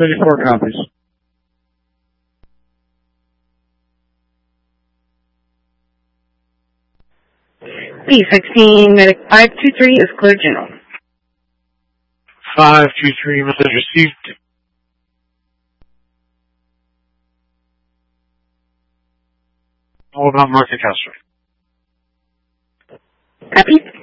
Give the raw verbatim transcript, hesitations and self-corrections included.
thirty-four copies. B sixteen, Medic five two three is clear general. five two three, message received. All about Martha Castro. Copy.